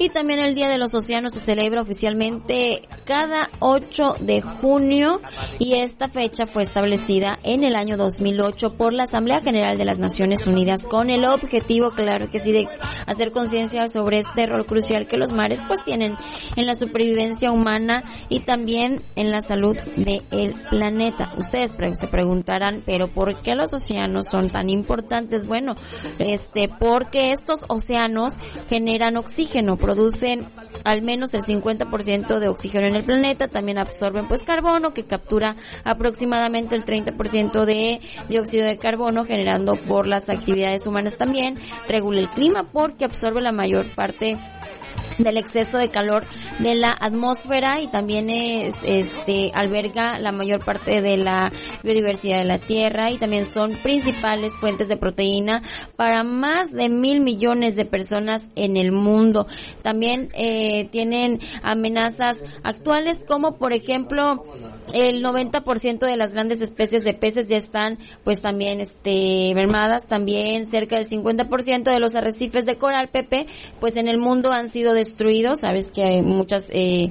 Y también el Día de los Océanos se celebra oficialmente cada 8 de junio y esta fecha fue establecida en el año 2008 por la Asamblea General de las Naciones Unidas con el objetivo, claro que sí, de hacer conciencia sobre este rol crucial que los mares pues tienen en la supervivencia humana y también en la salud del planeta. Ustedes se preguntarán, pero ¿por qué los océanos son tan importantes? Bueno, porque estos océanos generan oxígeno, producen al menos el 50% de oxígeno en el planeta, también absorben pues carbono, que captura aproximadamente el 30% de dióxido de carbono generando por las actividades humanas también, regula el clima porque absorbe la mayor parte del exceso de calor de la atmósfera y también alberga la mayor parte de la biodiversidad de la Tierra y también son principales fuentes de proteína para más de 1,000 millones de personas en el mundo. También tienen amenazas actuales como por ejemplo el 90% de las grandes especies de peces ya están pues también mermadas, también cerca del 50% de los arrecifes de coral, Pepe, pues en el mundo han sido destruidos. Sabes que hay muchas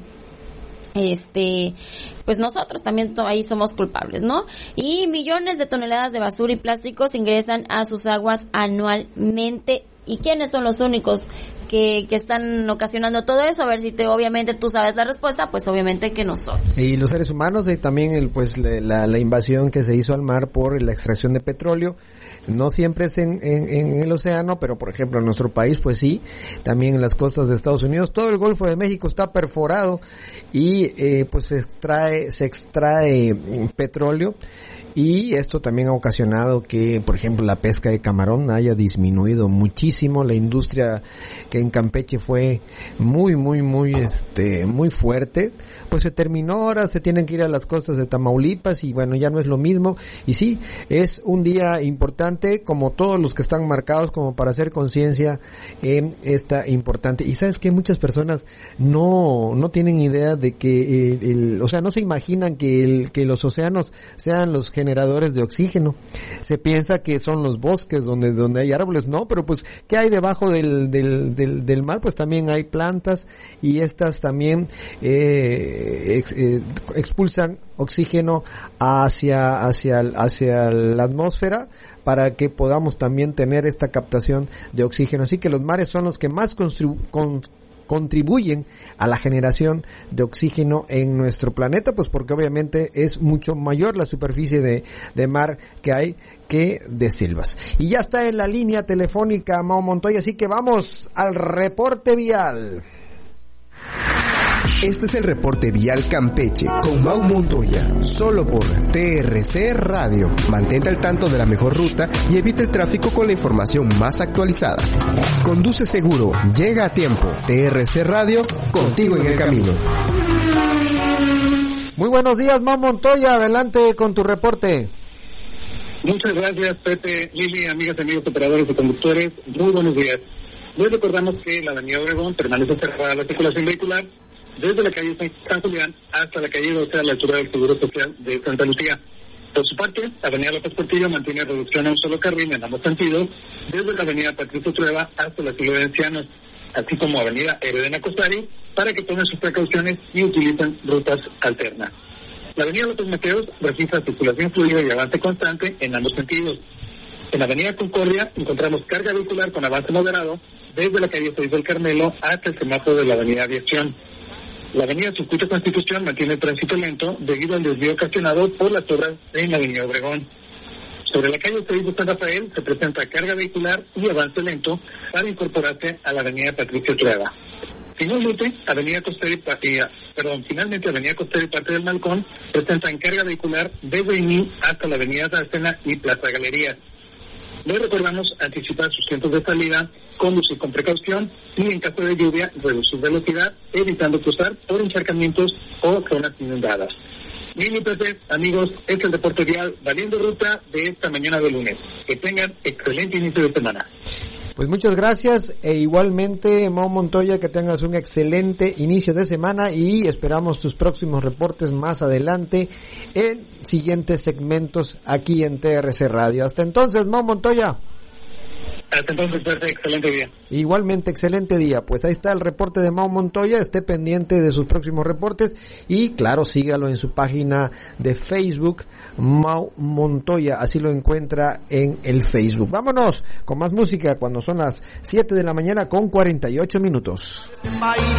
pues nosotros también ahí somos culpables, ¿no? Y millones de toneladas de basura y plásticos ingresan a sus aguas anualmente. ¿Y quiénes son los únicos que están ocasionando todo eso? A ver si obviamente tú sabes la respuesta, pues obviamente que nosotros. Y los seres humanos y también la invasión que se hizo al mar por la extracción de petróleo. No siempre es en el océano, pero por ejemplo en nuestro país pues sí, también en las costas de Estados Unidos, todo el Golfo de México está perforado y pues se extrae petróleo. Y esto también ha ocasionado que, por ejemplo, la pesca de camarón haya disminuido muchísimo. La industria que en Campeche fue muy fuerte, pues se terminó. Ahora se tienen que ir a las costas de Tamaulipas y bueno, ya no es lo mismo. Y sí, es un día importante, como todos los que están marcados, como para hacer conciencia en esta importante. Y sabes que muchas personas no tienen idea de que, o sea, no se imaginan que los océanos sean los generadores de oxígeno. Se piensa que son los bosques donde hay árboles, no, pero pues ¿qué hay debajo del mar? Pues también hay plantas y estas también expulsan oxígeno hacia la atmósfera para que podamos también tener esta captación de oxígeno. Así que los mares son los que más contribuyen a la generación de oxígeno en nuestro planeta, pues porque obviamente es mucho mayor la superficie de mar que hay que de selvas. Y ya está en la línea telefónica Mau Montoya, así que vamos al reporte vial. Este es el reporte vial Campeche con Mau Montoya, solo por TRC Radio. Mantente al tanto de la mejor ruta y evita el tráfico con la información más actualizada. Conduce seguro, llega a tiempo. TRC Radio, contigo en el camino. Muy buenos días, Mau Montoya, adelante con tu reporte. Muchas gracias, Pepe, Lili, amigas y amigos operadores y conductores, muy buenos días. Les recordamos que la avenida Obregón permanece cerrada a la circulación vehicular desde la calle San Julián hasta la calle 12 a la altura del Seguro Social de Santa Lucía. Por su parte, avenida López Portillo mantiene reducción a un solo carril en ambos sentidos, desde la avenida Patricio Trueba hasta la Siglo de Ancianos, así como avenida Heredena Costari, para que tomen sus precauciones y utilicen rutas alternas. La avenida López Mateos registra circulación fluida y avance constante en ambos sentidos. En la avenida Concordia encontramos carga vehicular con avance moderado desde la calle 6 del Carmelo hasta el semáforo de la avenida Aviación. La avenida Circuito Constitución mantiene el tránsito lento debido al desvío ocasionado por las obras en la avenida Obregón. Sobre la calle 6 de San Rafael se presenta carga vehicular y avance lento para incorporarse a la avenida Patricio Trueba. Finalmente, avenida Costera y parte del Malcón presentan carga vehicular desde Iní hasta la avenida Dársena y Plaza Galerías. Les recordamos anticipar sus tiempos de salida, conducir con precaución y en caso de lluvia reducir velocidad, evitando cruzar por encharcamientos o zonas inundadas. Lili, Pepe, amigos, este es el reporte vial Valiendo Ruta de esta mañana de lunes. Que tengan excelente inicio de semana. Pues muchas gracias e igualmente, Mau Montoya, que tengas un excelente inicio de semana y esperamos tus próximos reportes más adelante en siguientes segmentos aquí en TRC Radio. Hasta entonces, Mau Montoya. Hasta entonces, Pepe, excelente día. Igualmente, excelente día. Pues ahí está el reporte de Mau Montoya, esté pendiente de sus próximos reportes y claro, sígalo en su página de Facebook, Mau Montoya, así lo encuentra en el Facebook. Vámonos con más música cuando son las 7 de la mañana con 48 minutos.